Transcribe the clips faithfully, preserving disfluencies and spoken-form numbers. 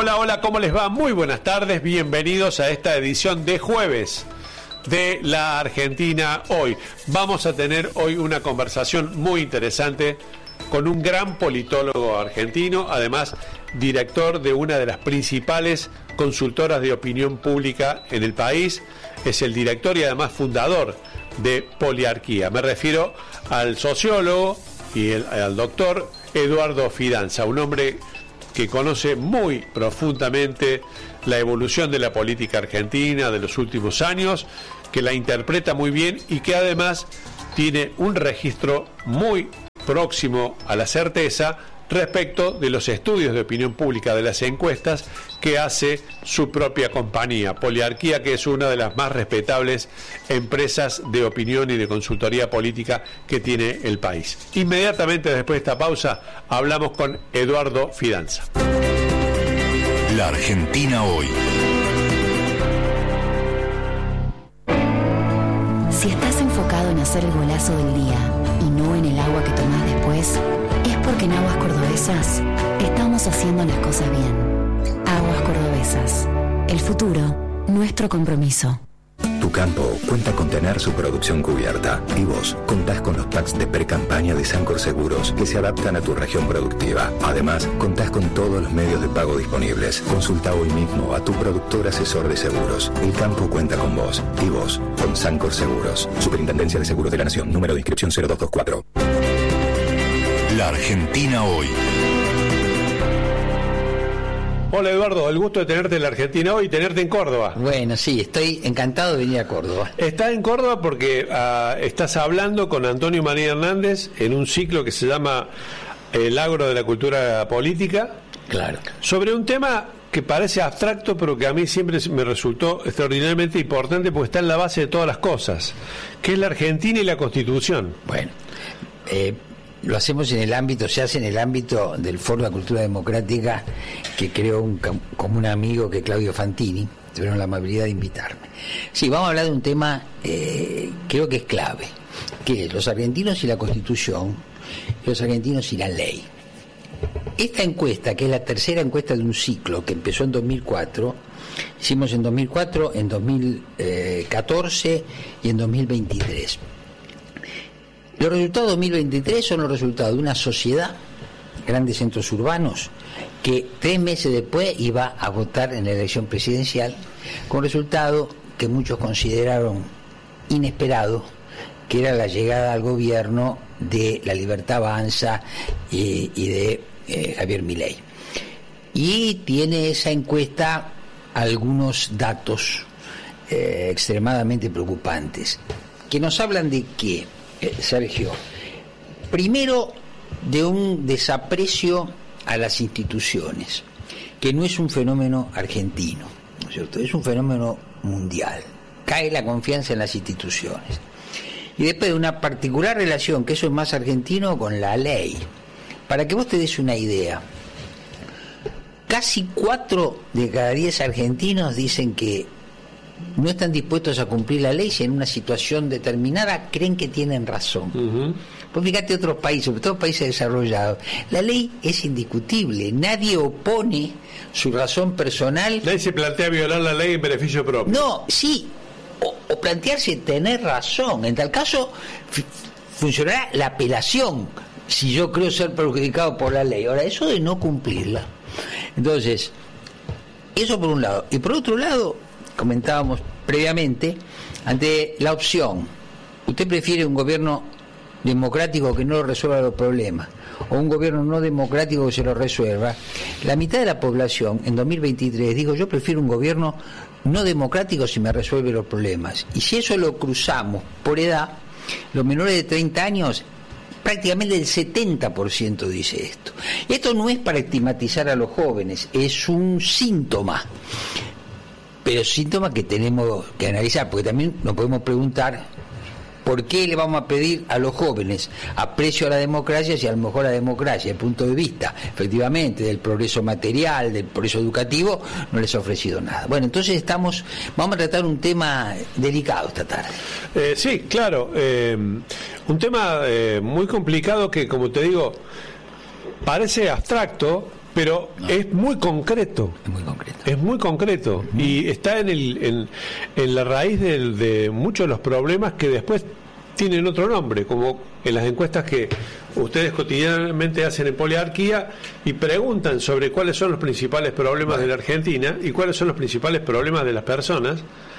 Hola, hola, ¿cómo les va? Muy buenas tardes, bienvenidos a esta edición de jueves de La Argentina Hoy. Vamos a tener hoy una conversación muy interesante con un gran politólogo argentino, además director de una de las principales consultoras de opinión pública en el país. Es el director y además fundador de Poliarquía. Me refiero al sociólogo y el, al doctor Eduardo Fidanza, un hombre que conoce muy profundamente la evolución de la política argentina de los últimos años, que la interpreta muy bien y que además tiene un registro muy próximo a la certeza respecto de los estudios de opinión pública, de las encuestas que hace su propia compañía, Poliarquía, que es una de las más respetables empresas de opinión y de consultoría política que tiene el país. Inmediatamente después de esta pausa hablamos con Eduardo Fidanza. La Argentina Hoy. Si estás enfocado en hacer el golazo del día y no en el agua que tomás después, es porque en Aguas Cordobesas estamos haciendo las cosas bien. Aguas Cordobesas. El futuro, nuestro compromiso. Tu campo cuenta con tener su producción cubierta y vos contás con los packs de pre-campaña de Sancor Seguros que se adaptan a tu región productiva. Además, contás con todos los medios de pago disponibles. Consulta hoy mismo a tu productor asesor de seguros. El campo cuenta con vos y vos con Sancor Seguros. Superintendencia de Seguros de la Nación. Número de inscripción cero dos dos cuatro. La Argentina Hoy. Hola Eduardo, el gusto de tenerte en la Argentina Hoy y tenerte en Córdoba. Bueno, sí, estoy encantado de venir a Córdoba. Estás en Córdoba porque uh, estás hablando con Antonio María Hernández en un ciclo que se llama El Agro de la Cultura Política. Claro. Sobre un tema que parece abstracto, pero que a mí siempre me resultó extraordinariamente importante porque está en la base de todas las cosas, que es la Argentina y la Constitución. Bueno, eh... lo hacemos en el ámbito, se hace en el ámbito del Foro de la Cultura Democrática que creó un común amigo que Claudio Fantini, tuvieron la amabilidad de invitarme. Sí, vamos a hablar de un tema eh, creo que es clave, que es los argentinos y la Constitución, los argentinos y la ley. Esta encuesta, que es la tercera encuesta de un ciclo que empezó en dos mil cuatro, hicimos en dos mil cuatro, en dos mil catorce y en dos mil veintitrés. Los resultados de dos mil veintitrés son los resultados de una sociedad, grandes centros urbanos, que tres meses después iba a votar en la elección presidencial, con resultado que muchos consideraron inesperado, que era la llegada al gobierno de La Libertad Avanza y, y de eh, Javier Milei. Y tiene esa encuesta algunos datos eh, extremadamente preocupantes, que nos hablan de que Sergio, primero de un desaprecio a las instituciones, que no es un fenómeno argentino, ¿no es cierto? Es un fenómeno mundial. Cae la confianza en las instituciones. Y después de una particular relación, que eso es más argentino, con la ley. Para que vos te des una idea, casi cuatro de cada diez argentinos dicen que no están dispuestos a cumplir la ley si en una situación determinada creen que tienen razón. Uh-huh. Pues fíjate otros países, sobre todo países desarrollados, la ley es indiscutible, nadie opone su razón personal. Nadie se plantea violar la ley en beneficio propio. No, sí, o, o plantearse tener razón. En tal caso, f- funcionará la apelación si yo creo ser perjudicado por la ley. Ahora, eso de no cumplirla. Entonces, eso por un lado. Y por otro lado, comentábamos previamente, ante la opción, ¿usted prefiere un gobierno democrático que no resuelva los problemas o un gobierno no democrático que se lo resuelva? La mitad de la población en dos mil veintitrés dijo, yo prefiero un gobierno no democrático si me resuelve los problemas. Y si eso lo cruzamos por edad, los menores de treinta años, prácticamente el setenta por ciento dice esto. Esto no es para estigmatizar a los jóvenes, es un síntoma. Pero síntomas que tenemos que analizar, porque también nos podemos preguntar por qué le vamos a pedir a los jóvenes aprecio a la democracia si a lo mejor la democracia, desde el punto de vista, efectivamente, del progreso material, del progreso educativo, no les ha ofrecido nada. Bueno, entonces estamos, vamos a tratar un tema delicado esta tarde. Eh, sí, claro, eh, un tema eh, muy complicado que, como te digo, parece abstracto, pero no. es muy concreto. Es muy concreto. Es muy concreto. Uh-huh. Y está en, el, en, en la raíz del, de muchos de los problemas que después tienen otro nombre, como en las encuestas que ustedes cotidianamente hacen en Poliarquía y preguntan sobre cuáles son los principales problemas bueno. de la Argentina y cuáles son los principales problemas de las personas.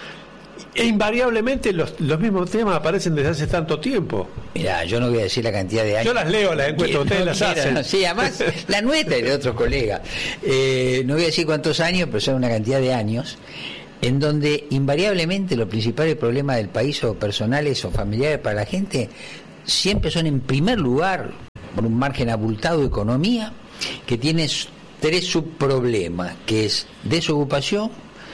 E invariablemente los, los mismos temas aparecen desde hace tanto tiempo. Mira, yo no voy a decir la cantidad de años. Yo las leo, las encuestas, ustedes no las quiero, hacen. No, sí, además, la nuestra y de otros colegas. Eh, no voy a decir cuántos años, pero son una cantidad de años, en donde invariablemente los principales problemas del país, o personales o familiares para la gente, siempre son en primer lugar, por un margen abultado, de economía, que tiene tres subproblemas, que es desocupación,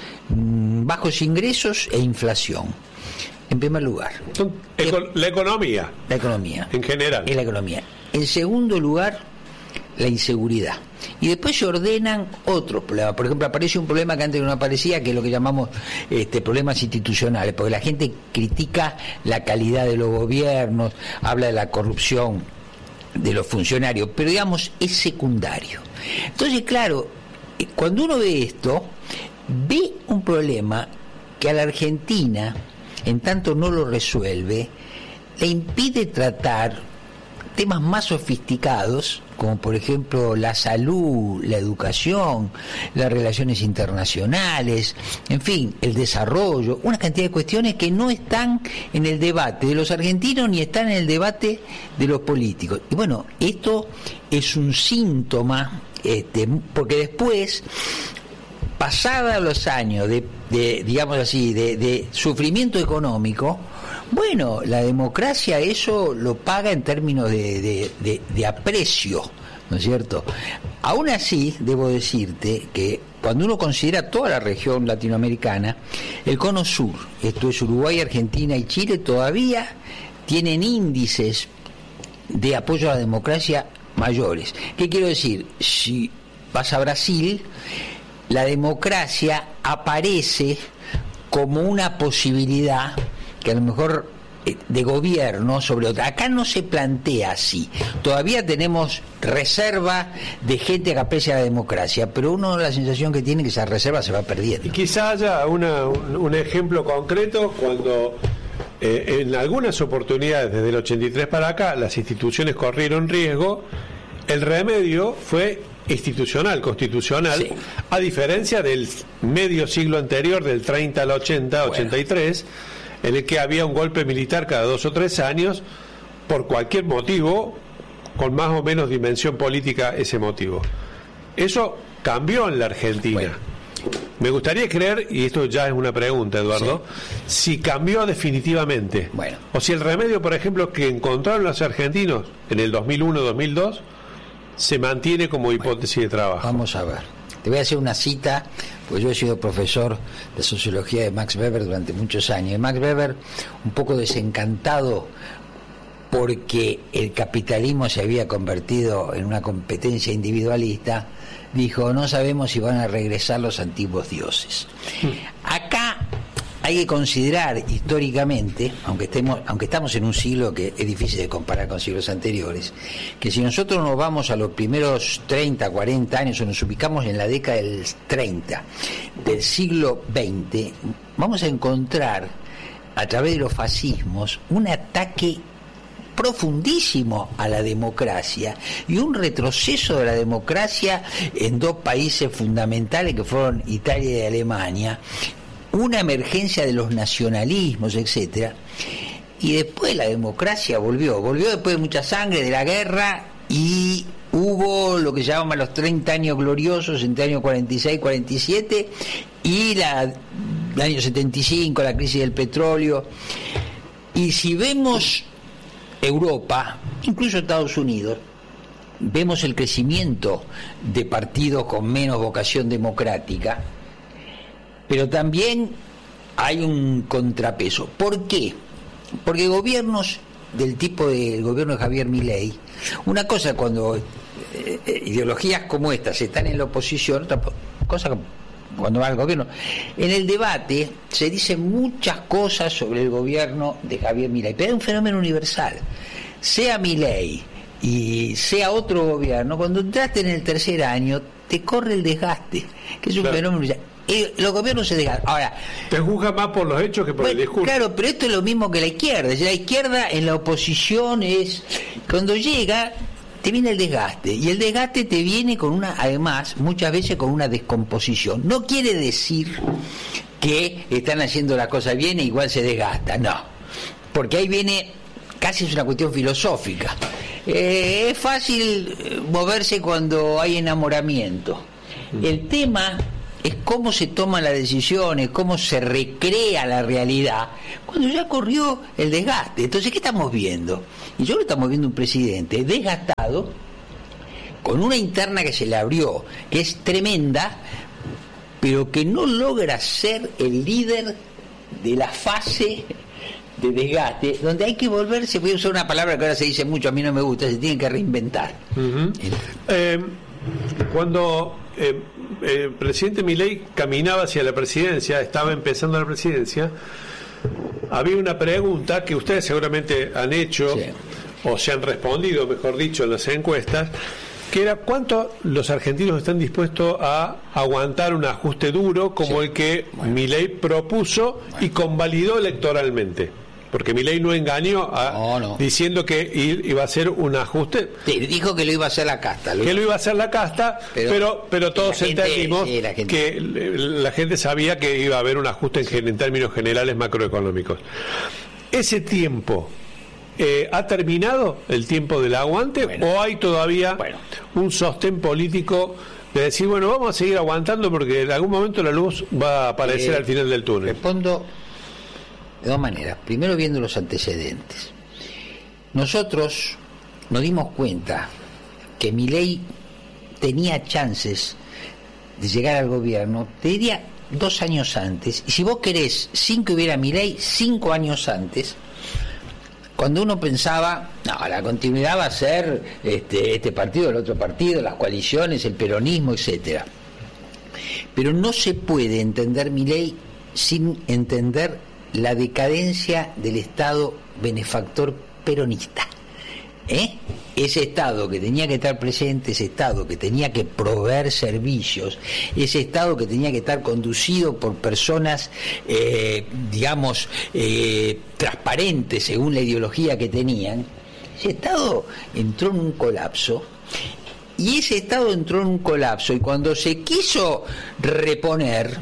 bajos ingresos e inflación. En primer lugar, Eco- la economía. La economía. En general. Es la economía. En segundo lugar, la inseguridad. Y después se ordenan otros problemas. Por ejemplo, aparece un problema que antes no aparecía, que es lo que llamamos este, problemas institucionales, porque la gente critica la calidad de los gobiernos, habla de la corrupción de los funcionarios, pero digamos, es secundario. Entonces, claro, cuando uno ve esto, ve un problema que a la Argentina, en tanto no lo resuelve, le impide tratar temas más sofisticados, como por ejemplo la salud, la educación, las relaciones internacionales, en fin, el desarrollo, una cantidad de cuestiones que no están en el debate de los argentinos ni están en el debate de los políticos. Y bueno, esto es un síntoma, este, porque después, pasados los años de, de digamos así, de, de sufrimiento económico, bueno, la democracia eso lo paga en términos de, de, de, de aprecio, ¿no es cierto? Aún así, debo decirte que cuando uno considera toda la región latinoamericana, el cono sur, esto es Uruguay, Argentina y Chile, todavía tienen índices de apoyo a la democracia mayores. ¿Qué quiero decir? Si vas a Brasil, la democracia aparece como una posibilidad que a lo mejor de gobierno sobre otra. Acá no se plantea así. Todavía tenemos reserva de gente que aprecia la democracia, pero uno la sensación que tiene que esa reserva se va perdiendo. Y quizá haya una, un, un ejemplo concreto cuando eh, en algunas oportunidades desde el ochenta y tres para acá las instituciones corrieron riesgo, el remedio fue institucional, constitucional, sí. A diferencia del medio siglo anterior, del treinta al ochenta, bueno. ochenta y tres, en el que había un golpe militar cada dos o tres años, por cualquier motivo, con más o menos dimensión política ese motivo. Eso cambió en la Argentina. Bueno. Me gustaría creer, y esto ya es una pregunta, Eduardo, sí. si cambió definitivamente. Bueno. O si el remedio, por ejemplo, que encontraron los argentinos en el dos mil uno dos mil dos, se mantiene como hipótesis bueno, de trabajo. Vamos a ver. Te voy a hacer una cita, porque yo he sido profesor de sociología de Max Weber durante muchos años. Y Max Weber, un poco desencantado porque el capitalismo se había convertido en una competencia individualista, dijo, no sabemos si van a regresar los antiguos dioses. Acá hay que considerar históricamente, aunque estemos, aunque estamos en un siglo que es difícil de comparar con siglos anteriores, que si nosotros nos vamos a los primeros treinta, cuarenta años, o nos ubicamos en la década del treinta del siglo veinte, vamos a encontrar a través de los fascismos un ataque profundísimo a la democracia y un retroceso de la democracia en dos países fundamentales que fueron Italia y Alemania, una emergencia de los nacionalismos, etcétera, y después la democracia volvió, volvió después de mucha sangre, de la guerra, y hubo lo que llaman los treinta años gloriosos entre años cuarenta y seis y cuarenta y siete, y la, el año setenta y cinco, la crisis del petróleo. Y si vemos Europa, incluso Estados Unidos, vemos el crecimiento de partidos con menos vocación democrática, pero también hay un contrapeso. ¿Por qué? Porque gobiernos del tipo del gobierno de Javier Milei, una cosa cuando eh, ideologías como estas están en la oposición, otra cosa cuando va al gobierno. En el debate se dicen muchas cosas sobre el gobierno de Javier Milei, pero es un fenómeno universal. Sea Milei y sea otro gobierno, cuando entraste en el tercer año, te corre el desgaste, que es un claro. fenómeno. Eh, los gobiernos se desgastan. Ahora, te juzga más por los hechos que por bueno, el discurso. Claro, pero esto es lo mismo que la izquierda. Es decir, la izquierda en la oposición es, cuando llega, te viene el desgaste, y el desgaste te viene con una, además, muchas veces con una descomposición. No quiere decir que están haciendo las cosas bien e igual se desgasta, no, porque ahí viene, casi es una cuestión filosófica. Eh, es fácil moverse cuando hay enamoramiento. El tema es cómo se toman las decisiones, cómo se recrea la realidad cuando ya corrió el desgaste. Entonces, ¿qué estamos viendo? Y yo lo estamos viendo un presidente desgastado, con una interna que se le abrió, que es tremenda, pero que no logra ser el líder de la fase de desgaste, donde hay que volverse, voy a usar una palabra que ahora se dice mucho, a mí no me gusta, se tiene que reinventar. Uh-huh. eh, cuando eh, el presidente Milei caminaba hacia la presidencia, estaba empezando la presidencia, había una pregunta que ustedes seguramente han hecho, sí. o se han respondido, mejor dicho, en las encuestas, que era cuánto los argentinos están dispuestos a aguantar un ajuste duro como sí. el que bueno. Milei propuso bueno. y convalidó electoralmente. Porque Milei no engañó a, no, no. diciendo que iba a ser un ajuste. Sí, dijo que lo iba a hacer la casta. Lo que lo iba a hacer la casta, pero, pero, pero todos gente, entendimos sí, la que la gente sabía que iba a haber un ajuste en, en términos generales macroeconómicos. Ese tiempo, eh, ¿ha terminado el tiempo del aguante bueno, o hay todavía bueno. un sostén político de decir, bueno, vamos a seguir aguantando porque en algún momento la luz va a aparecer eh, al final del túnel? Respondo de dos maneras. Primero, viendo los antecedentes. Nosotros nos dimos cuenta que Milei tenía chances de llegar al gobierno, te diría dos años antes, y si vos querés, sin que hubiera Milei, cinco años antes, cuando uno pensaba, no, la continuidad va a ser este, este partido, el otro partido, las coaliciones, el peronismo, etcétera. Pero no se puede entender Milei sin entender la decadencia del Estado benefactor peronista. ¿Eh? Ese Estado que tenía que estar presente, ese Estado que tenía que proveer servicios, ese Estado que tenía que estar conducido por personas, eh, digamos, eh, transparentes según la ideología que tenían, ese Estado entró en un colapso. Y ese Estado entró en un colapso, y cuando se quiso reponer,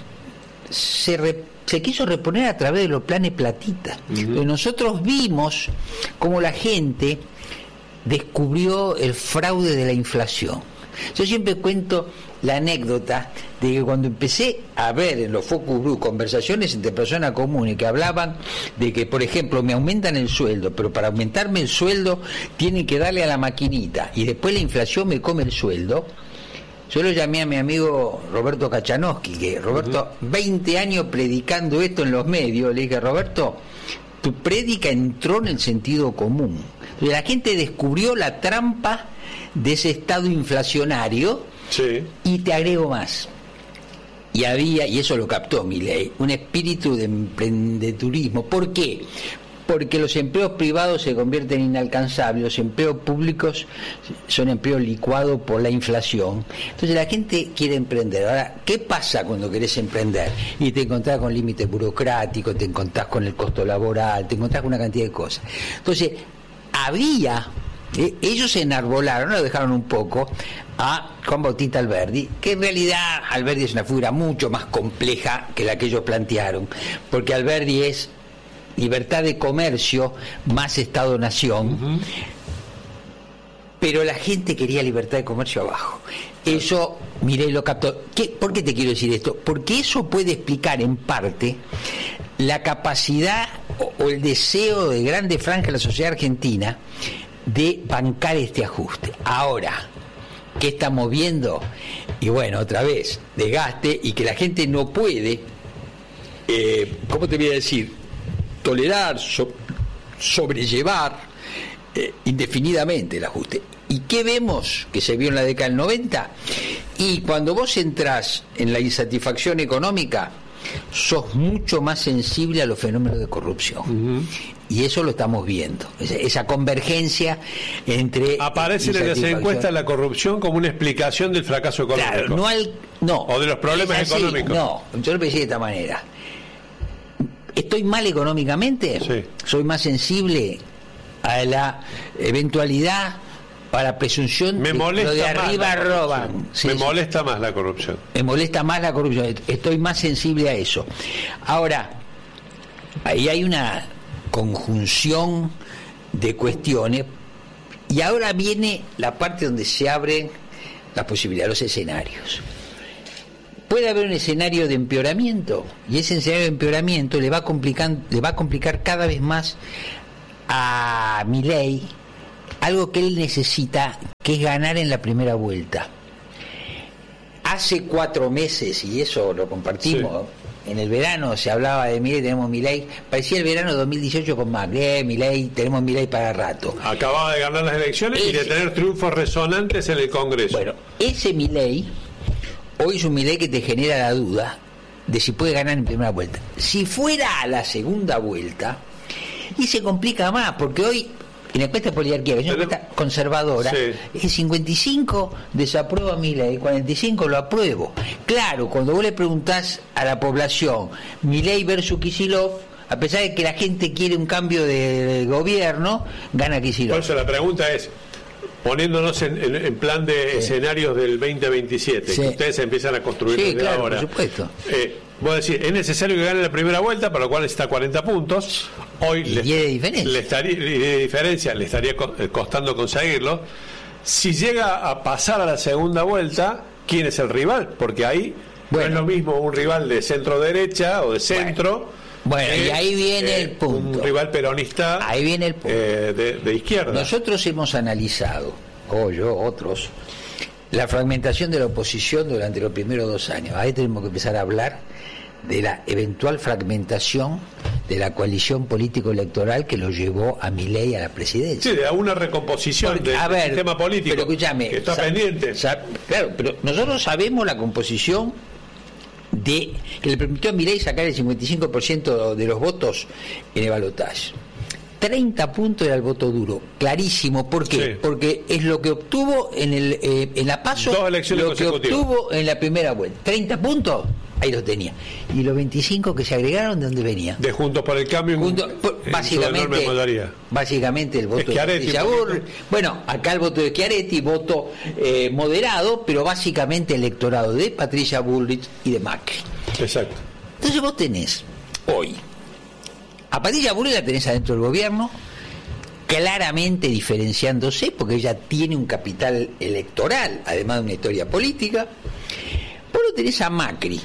se reponer, se quiso reponer a través de los planes platita. Uh-huh. Nosotros vimos cómo la gente descubrió el fraude de la inflación. Yo siempre cuento la anécdota de que cuando empecé a ver en los focus group conversaciones entre personas comunes que hablaban de que, por ejemplo, me aumentan el sueldo, pero para aumentarme el sueldo tienen que darle a la maquinita y después la inflación me come el sueldo. Yo lo llamé a mi amigo Roberto Kachanowski, que Roberto, uh-huh. veinte años predicando esto en los medios, le dije, Roberto, tu prédica entró en el sentido común. Entonces, la gente descubrió la trampa de ese estado inflacionario, sí. y te agrego más. Y había, y eso lo captó Milei, un espíritu de emprendedurismo. ¿Por qué? Porque los empleos privados se convierten en inalcanzables, los empleos públicos son empleos licuados por la inflación. Entonces la gente quiere emprender. Ahora, ¿qué pasa cuando querés emprender? Y te encontrás con límites burocráticos, te encontrás con el costo laboral, te encontrás con una cantidad de cosas. Entonces, había, eh, ellos se enarbolaron, lo dejaron un poco, a Juan Bautista Alberdi, que en realidad Alberdi es una figura mucho más compleja que la que ellos plantearon, porque Alberdi es libertad de comercio más Estado-nación, uh-huh. pero la gente quería libertad de comercio abajo. Eso, Milei lo captó. ¿Qué, ¿Por qué te quiero decir esto? Porque eso puede explicar en parte la capacidad o, o el deseo de grandes franjas de la sociedad argentina de bancar este ajuste. Ahora, ¿qué estamos viendo? Y bueno, otra vez, desgaste, y que la gente no puede, eh, ¿cómo te voy a decir? Tolerar, so, sobrellevar eh, indefinidamente el ajuste. ¿Y qué vemos que se vio en la década del noventa? Y cuando vos entrás en la insatisfacción económica, sos mucho más sensible a los fenómenos de corrupción. Uh-huh. Y eso lo estamos viendo, esa, esa convergencia entre... Aparece en las encuestas la corrupción como una explicación del fracaso económico. Claro, no, al, no o de los problemas así, económicos. No, yo lo pensé de esta manera. ¿Estoy mal económicamente? Sí. Soy más sensible a la eventualidad, a la presunción me de molesta lo de arriba roban. Sí, me sí. molesta más la corrupción. Me molesta más la corrupción, estoy más sensible a eso. Ahora, ahí hay una conjunción de cuestiones y ahora viene la parte donde se abren las posibilidades, los escenarios. Puede haber un escenario de empeoramiento y ese escenario de empeoramiento le va a complicar, le va a complicar cada vez más a Milei algo que él necesita, que es ganar en la primera vuelta. Hace cuatro meses, y eso lo compartimos, sí. En el verano se hablaba de Milei, tenemos Milei, parecía el verano de dos mil dieciocho con Macri, eh, Milei, tenemos Milei para rato. Acababa de ganar las elecciones ese, y de tener triunfos resonantes en el Congreso. Bueno, ese Milei, hoy es un Milei que te genera la duda de si puede ganar en primera vuelta. Si fuera a la segunda vuelta, y se complica más, porque hoy en la encuesta de poliarquía, que es una encuesta conservadora, sí. El cincuenta y cinco desaprueba a Milei, cuarenta y cinco lo apruebo. Claro, cuando vos le preguntás a la población Milei versus Kicillof, a pesar de que la gente quiere un cambio de gobierno, gana Kicillof. Por eso la pregunta es, poniéndonos en, en, en plan de sí. escenarios del veinte veintisiete, sí. que ustedes empiezan a construir sí, desde claro, ahora. Por supuesto. Eh, Voy a decir, es necesario que gane la primera vuelta, para lo cual está a cuarenta puntos. Hoy y le, de diferencia. le estaría de diferencia, le estaría costando conseguirlo. Si llega a pasar a la segunda vuelta, ¿quién es el rival? Porque ahí bueno. no es lo mismo un rival de centro derecha o de centro. Bueno, bueno que, y ahí viene eh, el punto. Un rival peronista. Ahí viene el punto. Eh, de, de izquierda. Nosotros hemos analizado, o yo, otros, la fragmentación de la oposición durante los primeros dos años. Ahí tenemos que empezar a hablar de la eventual fragmentación de la coalición político-electoral que lo llevó a Milei a la presidencia. Sí, de una recomposición Porque, del, ver, del sistema político pero escúchame, que está sab, pendiente. Sab, claro, pero nosotros sabemos la composición de que le permitió a Milei sacar el cincuenta y cinco por ciento de los votos en el balotaje. treinta puntos era el voto duro, clarísimo. ¿Por qué? Sí. Porque es lo que obtuvo en el eh, en la PASO, Dos elecciones lo que obtuvo en la primera vuelta. treinta puntos, ahí los tenía. Y los veinticinco que se agregaron, ¿de dónde venía? De Juntos por el Cambio. Junto, por, en básicamente, básicamente el voto Schiaretti, de Patricia. Bueno, acá el voto de Schiaretti, voto eh, moderado, pero básicamente electorado de Patricia Bullrich y de Macri. Exacto. Entonces vos tenés hoy a Patricia Bullrich, la tenés adentro del gobierno, claramente diferenciándose, porque ella tiene un capital electoral, además de una historia política. Vos lo tenés a Macri,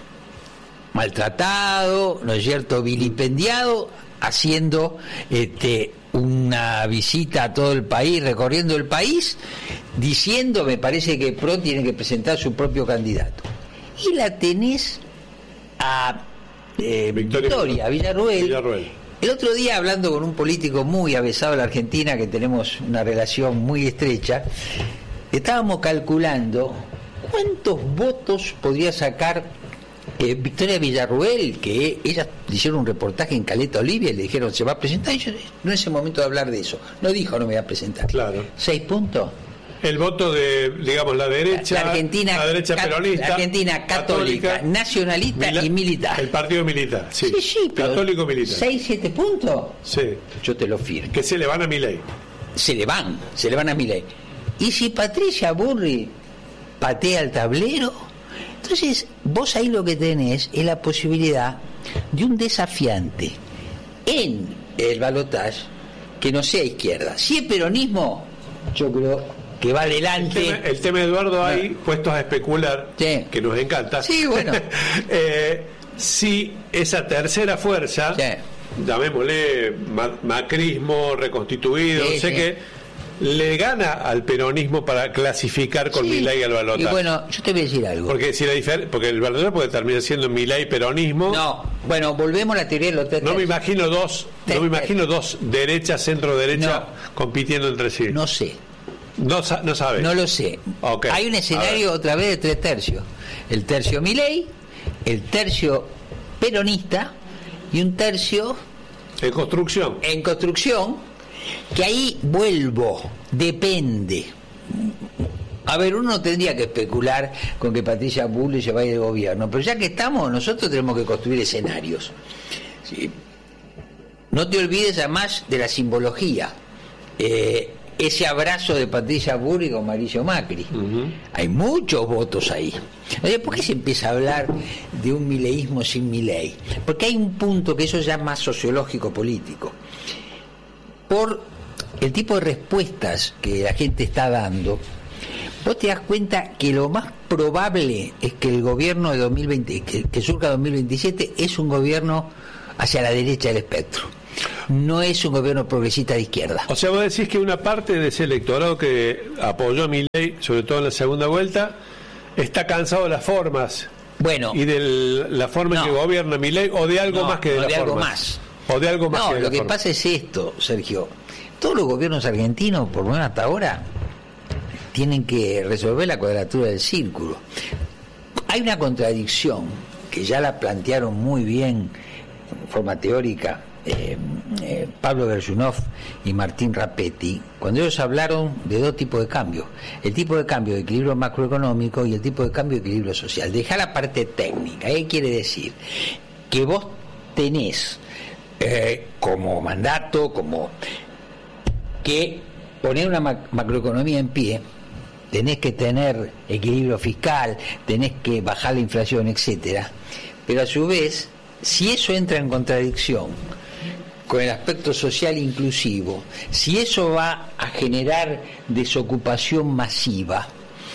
maltratado, ¿no es cierto?, vilipendiado, haciendo este, una visita a todo el país, recorriendo el país, diciendo, me parece que pronto tiene que presentar su propio candidato. Y la tenés a eh, Victoria, Victoria Villarruel. Villarruel. El otro día, hablando con un político muy avesado de la Argentina, que tenemos una relación muy estrecha, estábamos calculando cuántos votos podría sacar eh, Victoria Villarruel, que ella le hicieron un reportaje en Caleta Olivia y le dijeron, ¿se va a presentar? Y yo, no es el momento de hablar de eso. No dijo, no me voy a presentar. Claro. ¿Seis puntos? El voto de, digamos, la derecha, la Argentina, la derecha peronista, la Argentina católica, católica nacionalista mila, y militar. El partido militar, sí. Sí, sí, católico militar. ¿Seis, siete puntos? Sí. Yo te lo firmo. Que se le van a Milei. Se le van, se le van a Milei. Y si Patricia Bullrich patea el tablero, entonces vos ahí lo que tenés es la posibilidad de un desafiante en el balotaje que no sea izquierda. Si es peronismo, yo creo que va adelante. El tema, el tema Eduardo, no. Hay puestos a especular, sí. Que nos encanta. Sí, bueno. eh, si esa tercera fuerza, sí. Llamémosle ma- macrismo reconstituido, sí, sé sí. que le gana al peronismo para clasificar con sí. Milei al balotaje. Y bueno, yo te voy a decir algo. Porque si la difer- porque el balotaje puede terminar siendo Milei peronismo. No, bueno, volvemos a la teoría de los tres. No me imagino dos, no me imagino dos derechas, centro derecha no. compitiendo entre sí. No sé. No, no sabes. No lo sé. Okay. Hay un escenario otra vez de tres tercios. El tercio Milei, el tercio peronista y un tercio en construcción. En construcción, que ahí vuelvo, depende. A ver, uno tendría que especular con que Patricia Bullrich se vaya de gobierno, pero ya que estamos, nosotros tenemos que construir escenarios. ¿Sí? No te olvides además de la simbología. Eh, ese abrazo de Patricia Bullrich con Mauricio Macri. Uh-huh. Hay muchos votos ahí. Oye, ¿por qué se empieza a hablar de un mileísmo sin Milei? Porque hay un punto que eso ya es más sociológico político. Por el tipo de respuestas que la gente está dando, vos te das cuenta que lo más probable es que el gobierno de dos mil veinte, que, que surja dos mil veintisiete, es un gobierno hacia la derecha del espectro. No es un gobierno progresista de izquierda. O sea, vos decís que una parte de ese electorado que apoyó a Milei, sobre todo en la segunda vuelta, está cansado de las formas. Bueno. Y de la forma no, en que gobierna Milei, o de algo no, más que de, o las de algo formas. más. O de algo más no, que de lo que formas. pasa es esto, Sergio. Todos los gobiernos argentinos, por lo menos hasta ahora, tienen que resolver la cuadratura del círculo. Hay una contradicción que ya la plantearon muy bien de forma teórica eh, eh, Pablo Gershunov y Martín Rapetti, cuando ellos hablaron de dos tipos de cambio: el tipo de cambio de equilibrio macroeconómico y el tipo de cambio de equilibrio social. Deja la parte técnica. ¿Qué quiere decir? Que vos tenés eh, como mandato, como que poner una mac- macroeconomía en pie, tenés que tener equilibrio fiscal, tenés que bajar la inflación, etcétera. Pero a su vez, si eso entra en contradicción con el aspecto social inclusivo, si eso va a generar desocupación masiva,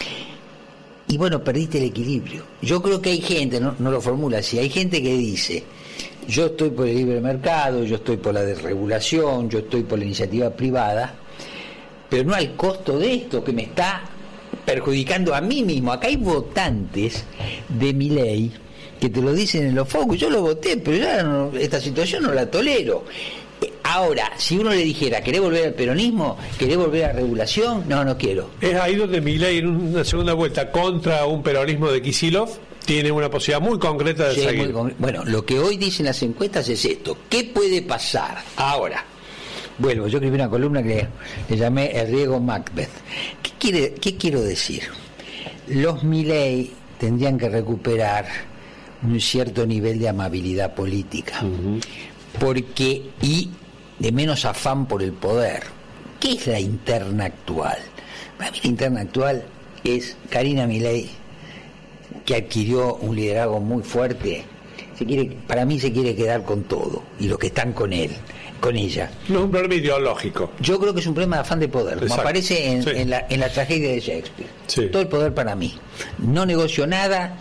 y bueno, perdiste el equilibrio. Yo creo que hay gente, no, no lo formula así, hay gente que dice: yo estoy por el libre mercado, yo estoy por la desregulación, yo estoy por la iniciativa privada, pero no al costo de esto que me está perjudicando a mí mismo. Acá hay votantes de Milei que te lo dicen en los focos: yo lo voté, pero ya no, esta situación no la tolero. Ahora, si uno le dijera: ¿querés volver al peronismo? ¿Querés volver a la regulación? No, no quiero. Es ahí donde Milei, en una segunda vuelta contra un peronismo de Kicillof, tiene una posibilidad muy concreta de sí, seguir. Muy, bueno, lo que hoy dicen las encuestas es esto: ¿qué puede pasar ahora? Vuelvo, yo escribí una columna que le llamé El riesgo Macbeth. ¿Qué quiere, qué quiero decir? Los Milei tendrían que recuperar un cierto nivel de amabilidad política, uh-huh. porque y de menos afán por el poder. ¿Qué es la interna actual? Para mí la interna actual es Karina Milei, que adquirió un liderazgo muy fuerte. Se quiere, para mí se quiere quedar con todo, y los que están con él, con ella. No es un problema ideológico. Yo creo que es un problema de afán de poder, como Exacto. aparece en, sí. en, la, en la tragedia de Shakespeare. Sí. Todo el poder para mí. No negocio nada,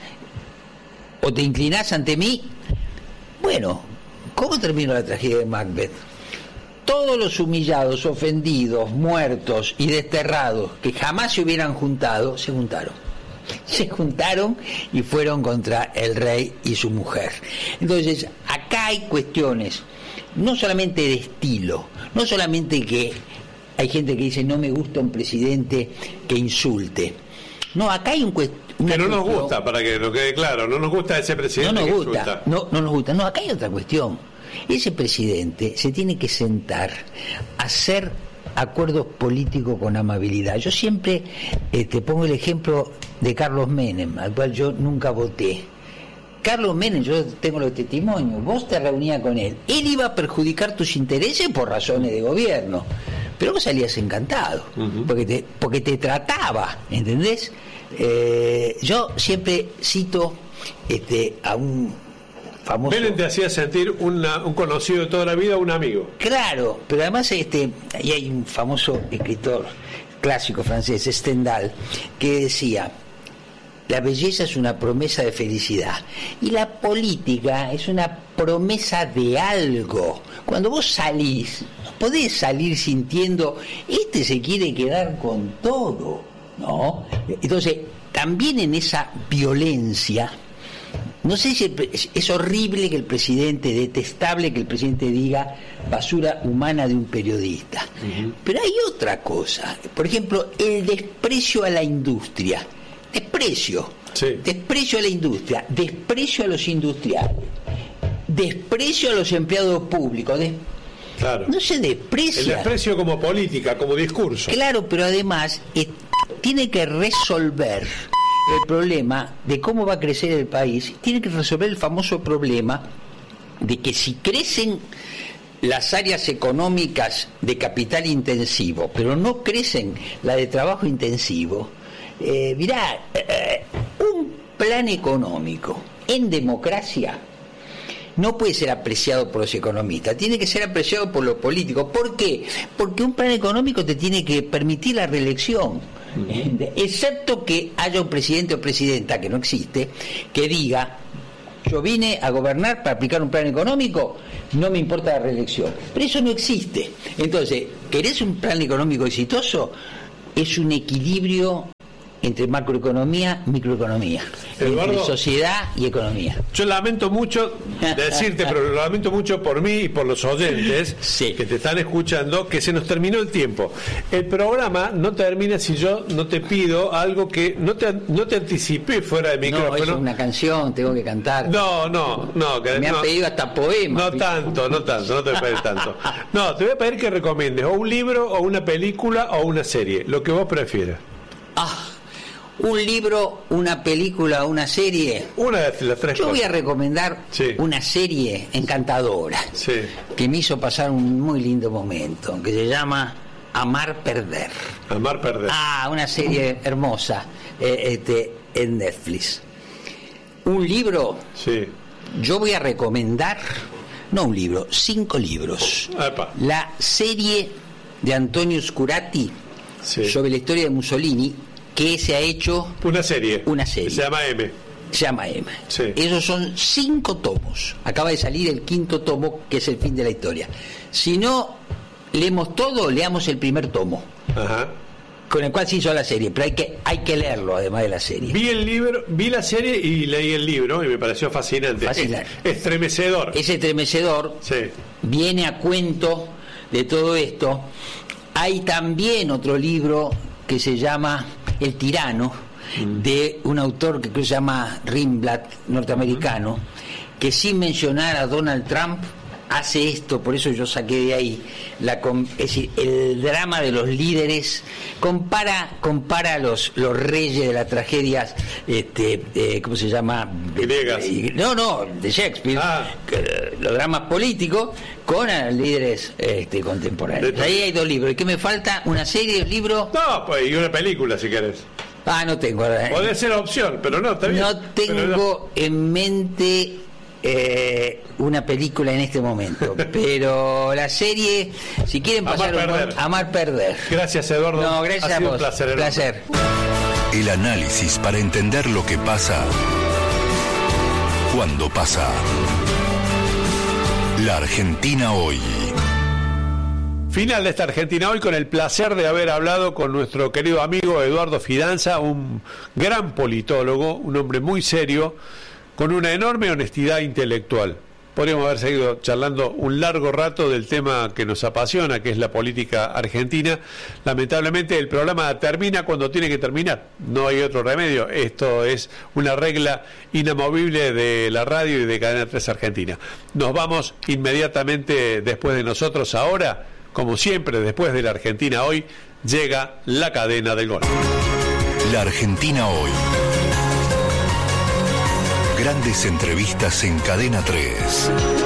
o te inclinás ante mí. Bueno, ¿cómo terminó la tragedia de Macbeth? Todos los humillados, ofendidos, muertos y desterrados que jamás se hubieran juntado, se juntaron. Se juntaron y fueron contra el rey y su mujer. Entonces, acá hay cuestiones no solamente de estilo, no solamente que hay gente que dice: no me gusta un presidente que insulte. No, acá hay un cuestión. Que no nos gusta, para que lo quede claro, no nos gusta ese presidente. No nos que gusta, insulta. no, no nos gusta. No, acá hay otra cuestión. Ese presidente se tiene que sentar a hacer acuerdos políticos con amabilidad. Yo siempre eh, te pongo el ejemplo de Carlos Menem, al cual yo nunca voté. Carlos Menem, yo tengo los testimonios, vos te reunías con él, él iba a perjudicar tus intereses por razones de gobierno, pero vos salías encantado, uh-huh. porque te, porque te trataba, ¿entendés? Eh, yo siempre cito este, a un famoso... Menem te hacía sentir una, un conocido de toda la vida, un amigo. Claro, pero además este, ahí hay un famoso escritor clásico francés, Stendhal, que decía: la belleza es una promesa de felicidad y la política es una promesa de algo. Cuando vos salís, no podés salir sintiendo: este se quiere quedar con todo, ¿no? Entonces, también en esa violencia, no sé si es, es horrible que el presidente, detestable que el presidente diga basura humana de un periodista, uh-huh. pero hay otra cosa. Por ejemplo, el desprecio a la industria. Desprecio, sí. desprecio a la industria, desprecio a los industriales. desprecio a los empleados públicos. Des- Claro. No se desprecia. El desprecio como política, como discurso. Claro, pero además eh, tiene que resolver el problema de cómo va a crecer el país. Tiene que resolver el famoso problema de que si crecen las áreas económicas de capital intensivo, pero no crecen la de trabajo intensivo, eh, mirá, eh, un plan económico en democracia no puede ser apreciado por los economistas, tiene que ser apreciado por los políticos. ¿Por qué? Porque un plan económico te tiene que permitir la reelección, uh-huh. excepto que haya un presidente o presidenta, que no existe, que diga: yo vine a gobernar para aplicar un plan económico, no me importa la reelección. Pero eso no existe. Entonces, ¿querés un plan económico exitoso? Es un equilibrio entre macroeconomía y microeconomía, Eduardo, entre sociedad y economía. Yo lamento mucho decirte, pero lo lamento mucho por mí y por los oyentes sí. que te están escuchando, que se nos terminó el tiempo. El programa no termina si yo no te pido algo que no te, no te anticipé fuera de micrófono. No, es una canción, tengo que cantar. No, no, no. Que, Me no, han pedido hasta poemas. No tanto, no tanto, no te voy a pedir tanto. No, te voy a pedir que recomiendes o un libro, o una película, o una serie, lo que vos prefieras. Ah, un libro, una película, una serie. Una de las tres Yo cosas. voy a recomendar sí. una serie encantadora sí. que me hizo pasar un muy lindo momento, que se llama Amar Perder. Amar Perder. Ah, una serie hermosa eh, este, en Netflix. Un libro. Sí. Yo voy a recomendar, no un libro, cinco libros. Epa. La serie de Antonio Scurati sí. sobre la historia de Mussolini, que se ha hecho una serie. Una serie. Se llama M. Se llama M. Sí. Esos son cinco tomos. Acaba de salir el quinto tomo, que es el fin de la historia. Si no leemos todo, leamos el primer tomo. Ajá. Con el cual se hizo la serie, pero hay que hay que leerlo además de la serie. Vi el libro, vi la serie y leí el libro y me pareció fascinante. Fascinante. Es, estremecedor. Es estremecedor. Sí. Viene a cuento de todo esto. Hay también otro libro que se llama El tirano, mm. de un autor que creo que se llama Rimblad, norteamericano, mm. que sin mencionar a Donald Trump hace esto, por eso yo saqué de ahí la, es decir, el drama de los líderes, compara compara a los los reyes de las tragedias, este eh, ¿cómo se llama? Griegas. Eh, no, no, de Shakespeare, ah. que, los dramas políticos con a líderes este, contemporáneos. De ahí hay dos libros. ¿Y qué me falta? ¿Una serie, un libro? No, pues y una película si querés. Ah, no tengo. Eh. Puede ser opción, pero no, está bien. No tengo no. en mente eh, una película en este momento, pero la serie, si quieren pasar Amar un perder. buen, Amar Perder. Gracias, Eduardo. No, gracias ha sido a vos. Un placer. placer. El análisis para entender lo que pasa cuando pasa. La Argentina hoy. Final de esta Argentina hoy, con el placer de haber hablado con nuestro querido amigo Eduardo Fidanza, un gran politólogo, un hombre muy serio, con una enorme honestidad intelectual. Podríamos haber seguido charlando un largo rato del tema que nos apasiona, que es la política argentina. Lamentablemente el programa termina cuando tiene que terminar. No hay otro remedio. Esto es una regla inamovible de la radio y de Cadena tres Argentina. Nos vamos inmediatamente después de nosotros ahora. Como siempre, después de la Argentina hoy, llega la cadena del gol. La Argentina hoy. Grandes entrevistas en Cadena tres.